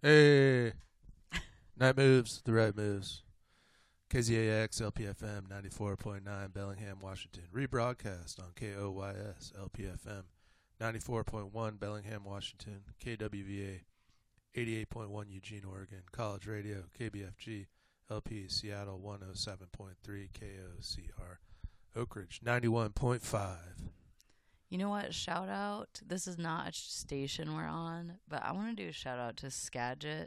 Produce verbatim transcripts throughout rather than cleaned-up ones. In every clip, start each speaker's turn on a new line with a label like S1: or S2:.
S1: Hey, night moves, the right moves. K Z A X, L P F M, ninety-four point nine, Bellingham, Washington. Rebroadcast on K O Y S, L P F M, ninety-four point one, Bellingham, Washington. K W V A, eighty-eight point one, Eugene, Oregon. College Radio, K B F G, L P, Seattle, one oh seven point three, K O C R. Oak Ridge, ninety-one point five.
S2: You know what? Shout out. This is not a station we're on, but I want to do a shout out to Skagit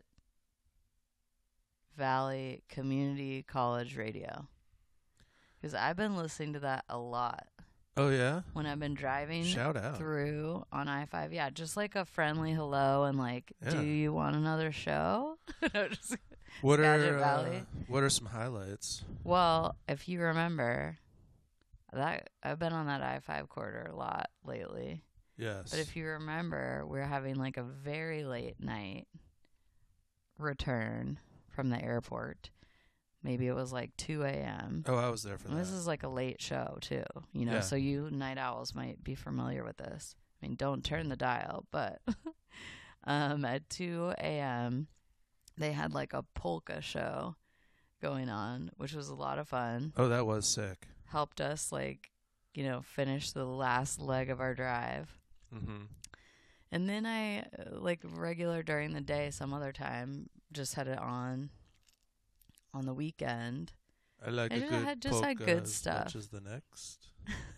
S2: Valley Community College Radio. Because I've been listening to that a lot.
S1: Oh, yeah?
S2: When I've been driving
S1: Shout out.
S2: through on I five. Yeah, just like a friendly hello and like,
S1: Yeah.
S2: do you want another show? No, just
S1: What
S2: Skagit
S1: are,
S2: Valley.
S1: uh, what are some highlights?
S2: Well, if you remember, that I've been on that I five corridor a lot lately.
S1: Yes.
S2: But if you remember, we're having like a very late night return from the airport. Maybe it was like two a.m.
S1: Oh, I was there for
S2: And
S1: that.
S2: this is like a late show, too. You know,
S1: Yeah.
S2: so you night owls might be familiar with this. I mean, don't turn the dial, but um, at two a.m., they had like a polka show going on, which was a lot of fun.
S1: Oh, that was sick.
S2: Helped us, like, you know, finish the last leg of our drive.
S1: Mm-hmm.
S2: And then I, uh, like, regular during the day, some other time, just had it on on the weekend.
S1: I like
S2: I
S1: a
S2: just
S1: good
S2: had- just
S1: polka
S2: had good
S1: as
S2: stuff.
S1: much as the next.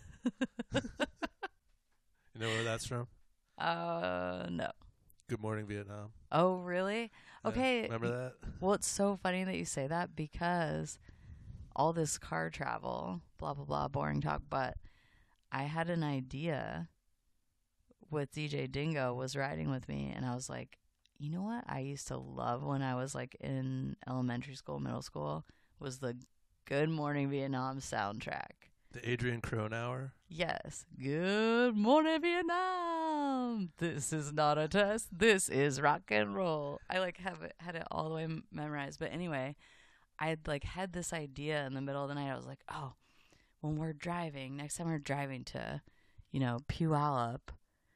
S1: You know where that's from?
S2: Uh, no.
S1: Good Morning Vietnam.
S2: Oh, really?
S1: Yeah,
S2: Okay.
S1: remember that?
S2: Well, it's so funny that you say that because all this car travel, blah, blah, blah, boring talk, but I had an idea with D J Dingo was riding with me, and I was like, you know what I used to love when I was like in elementary school, middle school, was the Good Morning Vietnam soundtrack.
S1: The Adrian Cronauer.
S2: Yes. Good morning, Vietnam. This is not a test. This is rock and roll. I like have it had it all the way m- memorized. But anyway, I had like had this idea in the middle of the night. I was like, oh, when we're driving, next time we're driving to, you know, Puyallup,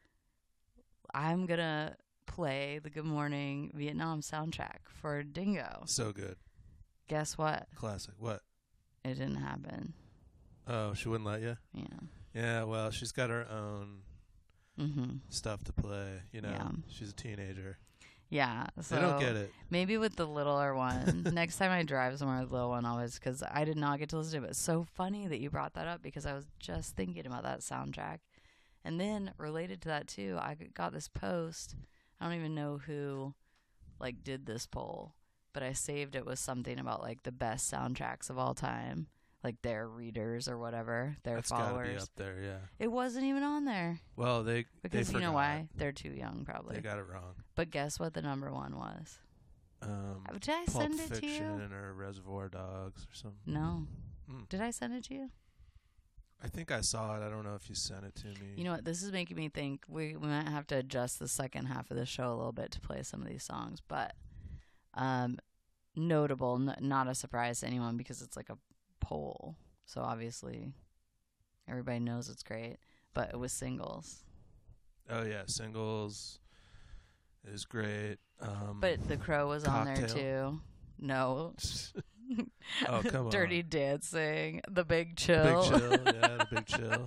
S2: I'm gonna play the Good Morning Vietnam soundtrack for Dingo.
S1: So good.
S2: Guess what?
S1: Classic. What?
S2: It didn't happen.
S1: Oh, she wouldn't let you?
S2: Yeah.
S1: Yeah, well, she's got her own
S2: Mm-hmm.
S1: stuff to play. You know,
S2: Yeah.
S1: she's a teenager.
S2: Yeah. So
S1: They don't get it.
S2: maybe with the littler one. Next time I drive somewhere with the little one, always, because I did not get to listen to it. But it's so funny that you brought that up because I was just thinking about that soundtrack. And then related to that too, I got this post. I don't even know who like did this poll, but I saved it with something about like the best soundtracks of all time, like their readers or whatever, their
S1: That's gotta be
S2: followers.
S1: up there, yeah.
S2: It wasn't even on there
S1: Well, they
S2: because
S1: they
S2: you know
S1: forgot.
S2: why? They're too young, probably.
S1: They got it wrong.
S2: But guess what the number one was?
S1: Um,
S2: Did I
S1: Pulp
S2: send it to
S1: Fiction
S2: you?
S1: or Reservoir Dogs or something.
S2: No.
S1: Mm.
S2: Did I send it to you?
S1: I think I saw it. I don't know if you sent it to me.
S2: You know what? This is making me think we, we might have to adjust the second half of the show a little bit to play some of these songs. But um, notable, n- not a surprise to anyone because it's like a poll. So obviously everybody knows it's great. But it was Singles.
S1: Oh, yeah. Singles is great. Um,
S2: But The Crow was on there
S1: Cocktail.
S2: too. No.
S1: Oh, come on.
S2: Dirty Dancing. The Big Chill.
S1: Big Chill. Yeah, the Big Chill.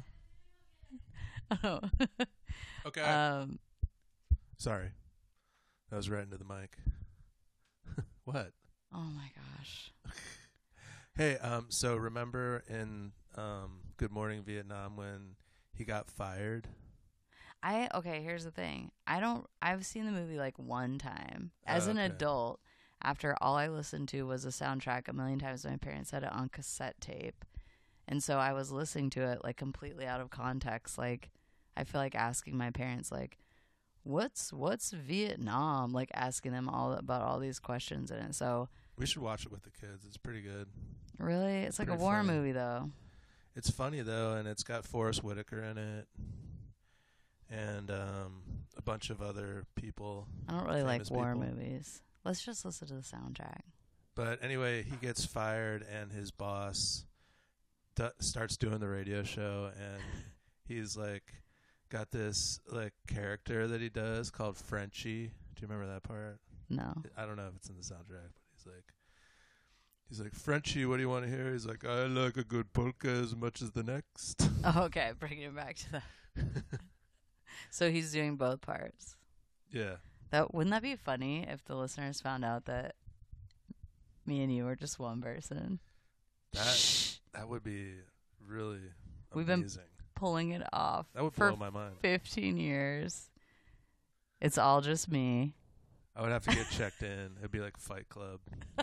S2: Oh.
S1: Okay.
S2: um,
S1: Sorry. That was right into the mic. What?
S2: oh, my gosh.
S1: Hey, um, so remember in um, Good Morning Vietnam when he got fired?
S2: I okay, here's the thing. I don't I've seen the movie like one time. As
S1: Oh,
S2: an
S1: okay.
S2: adult, after all I listened to was the soundtrack a million times, my parents had it on cassette tape. And so I was listening to it like completely out of context. Like I feel like asking my parents like what's what's Vietnam? Like asking them all about all these questions in it. So
S1: We should watch it with the kids. It's pretty good.
S2: really, it's like a
S1: Pretty
S2: war
S1: funny.
S2: movie though.
S1: It's funny, though, and it's got Forrest Whitaker in it and um, a bunch of other people.
S2: I don't really like
S1: Famous
S2: war
S1: people.
S2: movies. Let's just listen to the soundtrack.
S1: But anyway, he gets fired, and his boss d- starts doing the radio show, and he's like got this like character that he does called Frenchie. Do you remember that part?
S2: No.
S1: I don't know if it's in the soundtrack, but he's like, he's like, Frenchie, what do you want to hear? He's like, I like a good polka as much as the next.
S2: Oh, okay, bringing it back to that. So he's doing both parts.
S1: Yeah.
S2: That wouldn't that be funny if the listeners found out that me and you were just one person?
S1: That
S2: Shh.
S1: that would be really
S2: We've
S1: amazing.
S2: been pulling it off.
S1: That would
S2: for
S1: blow my mind.
S2: fifteen years. It's all just me.
S1: I would have to get checked in. It'd be like Fight Club.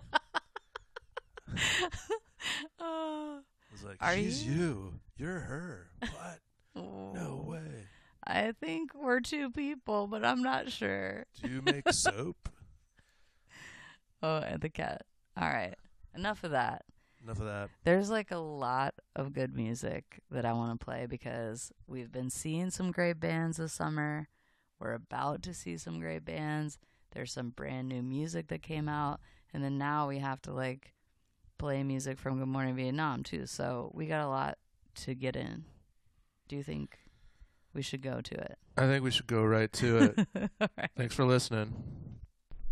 S2: uh,
S1: It's like,
S2: Are
S1: she's
S2: you?
S1: you. You're her. What? No
S2: oh.
S1: way.
S2: I think we're two people, but I'm not sure.
S1: Do you make soap?
S2: Oh, and the cat. All right. Enough of that.
S1: Enough of that.
S2: There's like a lot of good music that I want to play because we've been seeing some great bands this summer. We're about to see some great bands. There's some brand new music that came out. And then now we have to like play music from Good Morning Vietnam too. So we got a lot to get in. Do you think we should go to it?
S1: I think we should go right to it.
S2: All right.
S1: Thanks for listening.